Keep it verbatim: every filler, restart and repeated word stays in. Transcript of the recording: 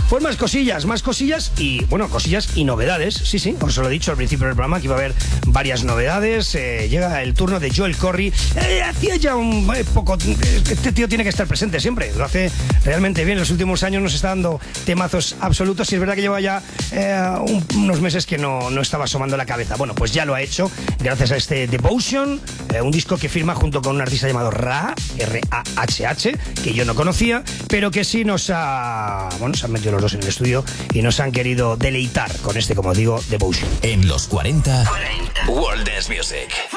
Pues más cosillas, más cosillas y, bueno, cosillas y novedades. Sí, sí, os lo he dicho al principio del programa que iba a haber varias novedades. Eh, llega el turno de Joel Corry. Eh, hacía ya un eh, poco... Este tío tiene que estar presente siempre. Lo hace realmente bien. En los últimos años nos está dando temazos absolutos y es verdad que lleva ya eh, un, unos meses que no, no estaba asomando la cabeza. Bueno, pues ya lo ha hecho gracias a este Devotion, eh, un disco que firma junto con un artista llamado Ra, R A H H, que yo no conocía, pero que sí nos ha... Bueno, se han metido los dos en el estudio y nos han querido deleitar con este, como digo, Devotion. En los cuarenta, cuarenta. World Dance Music.